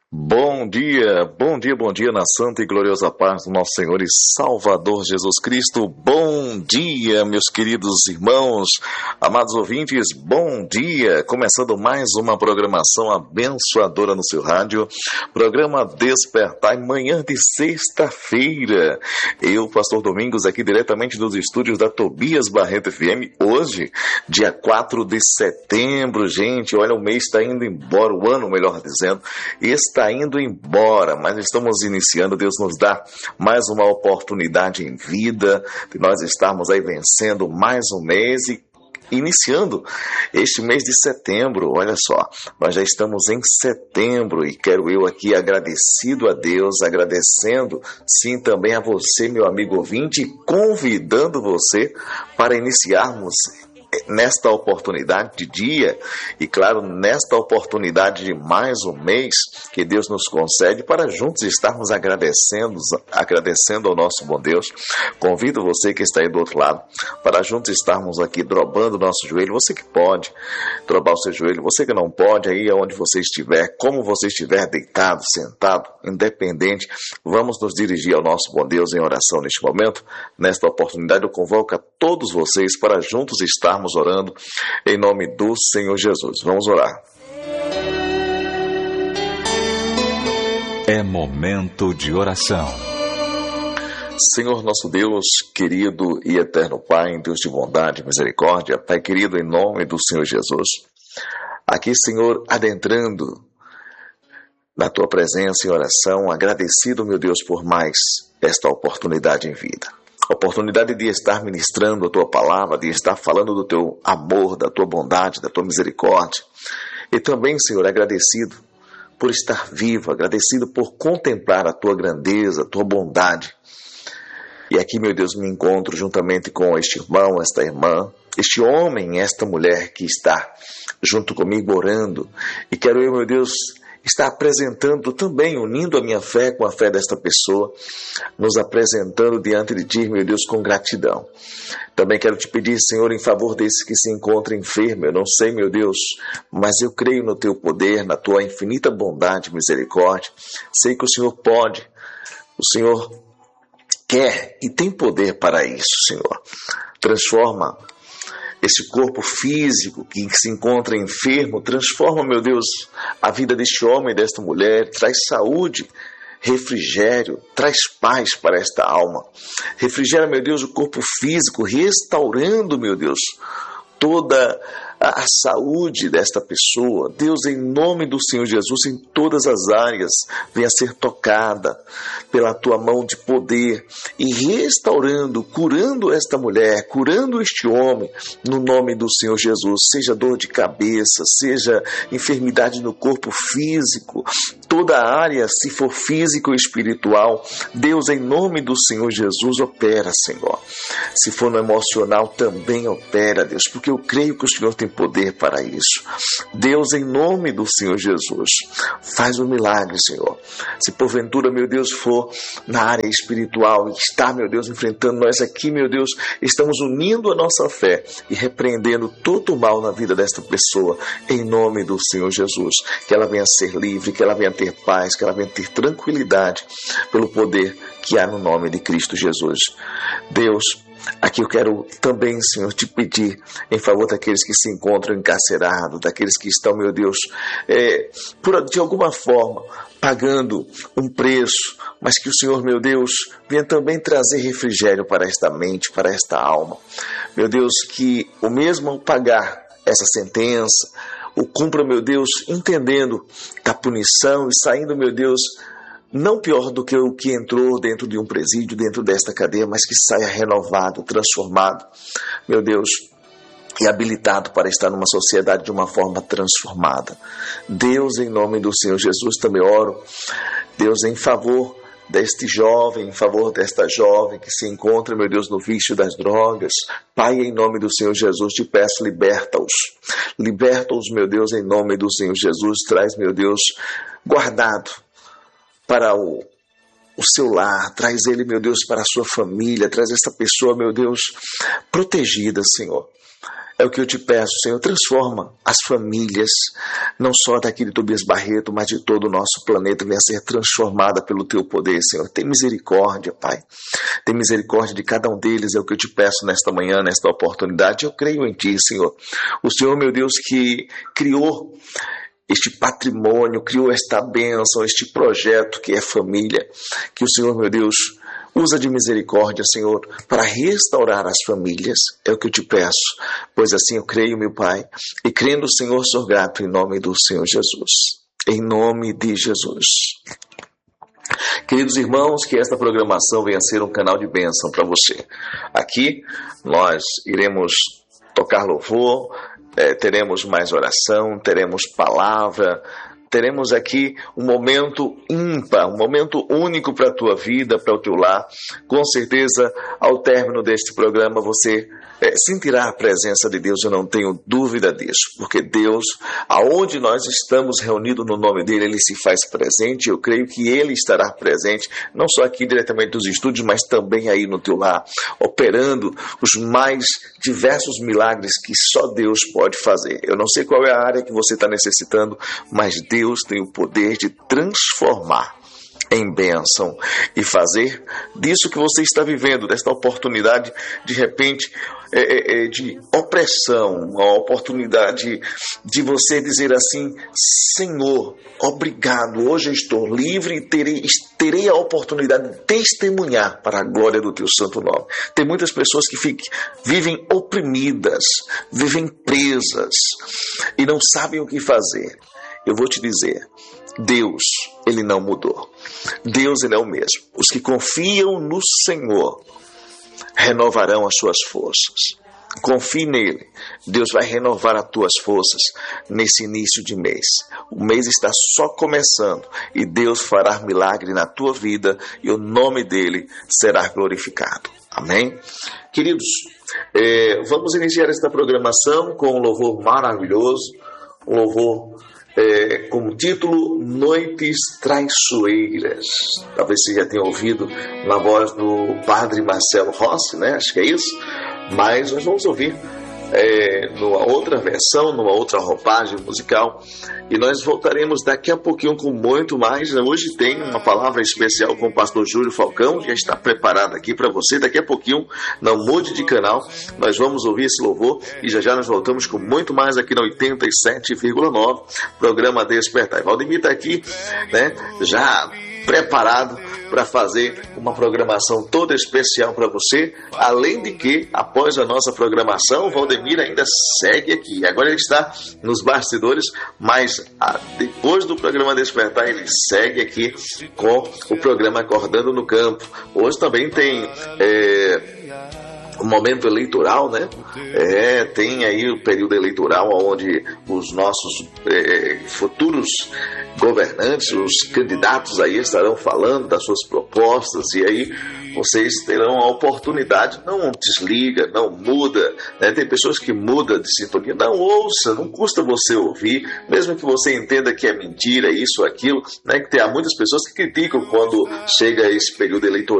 Bom dia, bom dia na santa e gloriosa paz do nosso Senhor e Salvador Jesus Cristo. Bom dia, meus queridos irmãos, amados ouvintes, bom dia. Começando mais uma programação abençoadora no seu rádio, programa Despertar, manhã de sexta-feira. Eu, Pastor Domingos, aqui diretamente dos estúdios da Tobias Barreto FM, hoje, dia 4 de setembro, gente, olha, o mês está indo embora, o ano, melhor dizendo, está indo embora, mas estamos iniciando. Deus nos dá mais uma oportunidade em vida de nós estarmos aí vencendo mais um mês e iniciando este mês de setembro. Olha só, nós já estamos em setembro e quero eu aqui agradecido a Deus, agradecendo sim também a você, meu amigo ouvinte, e convidando você para iniciarmos nesta oportunidade de dia e, claro, nesta oportunidade de mais um mês que Deus nos concede para juntos estarmos agradecendo ao nosso bom Deus. Convido você que está aí do outro lado para juntos estarmos aqui dobrando o nosso joelho. Você que pode dobrar o seu joelho, você que não pode, aí onde você estiver, como você estiver, deitado, sentado, independente, vamos nos dirigir ao nosso bom Deus em oração neste momento. Nesta oportunidade eu convoco a todos vocês para juntos estarmos orando em nome do Senhor Jesus. Vamos orar. É momento de oração. Senhor nosso Deus, querido e eterno Pai, Deus de bondade e misericórdia, Pai querido, em nome do Senhor Jesus, aqui, Senhor, adentrando na Tua presença em oração, agradecido, meu Deus, por mais esta oportunidade em vida. Oportunidade de estar ministrando a Tua palavra, de estar falando do Teu amor, da Tua bondade, da Tua misericórdia. E também, Senhor, agradecido por estar vivo, agradecido por contemplar a Tua grandeza, a Tua bondade. E aqui, meu Deus, me encontro juntamente com este irmão, esta irmã, este homem, esta mulher que está junto comigo orando. E quero eu, meu Deus, está apresentando também, unindo a minha fé com a fé desta pessoa, nos apresentando diante de Ti, meu Deus, com gratidão. Também quero te pedir, Senhor, em favor desse que se encontra enfermo. Eu não sei, meu Deus, mas eu creio no Teu poder, na Tua infinita bondade e misericórdia. Sei que o Senhor pode, o Senhor quer e tem poder para isso, Senhor. Transforma esse corpo físico que se encontra enfermo, transforma, meu Deus, a vida deste homem e desta mulher, traz saúde, refrigério, traz paz para esta alma. Refrigera, meu Deus, o corpo físico, restaurando, meu Deus, toda a saúde desta pessoa. Deus, em nome do Senhor Jesus, em todas as áreas, venha ser tocada pela Tua mão de poder e restaurando, curando esta mulher, curando este homem, no nome do Senhor Jesus. Seja dor de cabeça, seja enfermidade no corpo físico, toda a área, se for físico ou espiritual, Deus, em nome do Senhor Jesus, opera, Senhor. Se for no emocional, também opera, Deus, porque eu creio que o Senhor tem poder para isso. Deus, em nome do Senhor Jesus, faz um milagre, Senhor. Se porventura, meu Deus, for na área espiritual, está, meu Deus, enfrentando, nós aqui, meu Deus, estamos unindo a nossa fé e repreendendo todo o mal na vida desta pessoa, em nome do Senhor Jesus. Que ela venha ser livre, que ela venha ter paz, que ela venha ter tranquilidade pelo poder que há no nome de Cristo Jesus. Deus, aqui eu quero também, Senhor, te pedir em favor daqueles que se encontram encarcerados, daqueles que estão, meu Deus, de alguma forma, pagando um preço, mas que o Senhor, meu Deus, venha também trazer refrigério para esta mente, para esta alma. Meu Deus, que o mesmo ao pagar essa sentença, o cumpra, meu Deus, entendendo da punição e saindo, meu Deus, não pior do que o que entrou dentro de um presídio, dentro desta cadeia, mas que saia renovado, transformado, meu Deus, e habilitado para estar numa sociedade de uma forma transformada. Deus, em nome do Senhor Jesus, também oro, Deus, em favor deste jovem, em favor desta jovem que se encontra, meu Deus, no vício das drogas. Pai, em nome do Senhor Jesus, te peço, liberta-os. Liberta-os, meu Deus, em nome do Senhor Jesus. Traz, meu Deus, guardado para o seu lar, traz ele, meu Deus, para a sua família, traz essa pessoa, meu Deus, protegida, Senhor. É o que eu te peço, Senhor, transforma as famílias, não só daqui de Tobias Barreto, mas de todo o nosso planeta, venha ser transformada pelo teu poder, Senhor. Tem misericórdia, Pai. Tem misericórdia de cada um deles, é o que eu te peço nesta manhã, nesta oportunidade. Eu creio em Ti, Senhor. O Senhor, meu Deus, que criou este patrimônio, criou esta bênção, este projeto que é família, que o Senhor, meu Deus, usa de misericórdia, Senhor, para restaurar as famílias. É o que eu te peço, pois assim eu creio, meu Pai, e crendo, Senhor, sou grato em nome do Senhor Jesus. Em nome de Jesus. Queridos irmãos, que esta programação venha a ser um canal de bênção para você. Aqui nós iremos tocar louvor, teremos mais oração, teremos palavra, teremos aqui um momento ímpar, um momento único para a tua vida, para o teu lar. Com certeza, ao término deste programa, você sentirá a presença de Deus, eu não tenho dúvida disso, porque Deus, aonde nós estamos reunidos no nome dEle, Ele se faz presente. Eu creio que Ele estará presente, não só aqui diretamente nos estúdios, mas também aí no teu lar, operando os mais diversos milagres que só Deus pode fazer. Eu não sei qual é a área que você está necessitando, mas Deus tem o poder de transformar em bênção e fazer disso que você está vivendo, desta oportunidade, de repente, de opressão, uma oportunidade de você dizer assim: Senhor, obrigado, hoje eu estou livre e terei a oportunidade de testemunhar para a glória do teu santo nome. Tem muitas pessoas que vivem oprimidas, vivem presas e não sabem o que fazer. Eu vou te dizer, Deus, Ele não mudou. Deus, Ele é o mesmo. Os que confiam no Senhor renovarão as suas forças. Confie nele. Deus vai renovar as tuas forças nesse início de mês. O mês está só começando e Deus fará milagre na tua vida e o nome dele será glorificado. Amém? Queridos, vamos iniciar esta programação com um louvor maravilhoso, um louvor com o título Noites Traiçoeiras. Talvez você já tenha ouvido na voz do Padre Marcelo Rossi, né? Acho que é isso. Mas nós vamos ouvir numa outra versão, numa outra roupagem musical, e nós voltaremos daqui a pouquinho com muito mais. Hoje tem uma palavra especial com o pastor Júlio Falcão, já está preparado aqui para você. Daqui a pouquinho, não mude de canal, nós vamos ouvir esse louvor e já nós voltamos com muito mais aqui na 87,9, programa Despertar. Valdemir está aqui, né, já preparado para fazer uma programação toda especial para você, além de que, após a nossa programação, o Valdemir ainda segue aqui. Agora ele está nos bastidores, mas depois do programa Despertar, ele segue aqui com o programa Acordando no Campo. Hoje também tem o momento eleitoral, né? Tem aí o período eleitoral onde os nossos futuros governantes, os candidatos aí estarão falando das suas propostas, e aí vocês terão a oportunidade. Não desliga, não muda, né? Tem pessoas que mudam de sintonia. Não ouça, não custa você ouvir, mesmo que você entenda que é mentira, isso, aquilo, né? Que há muitas pessoas que criticam quando chega esse período eleitoral.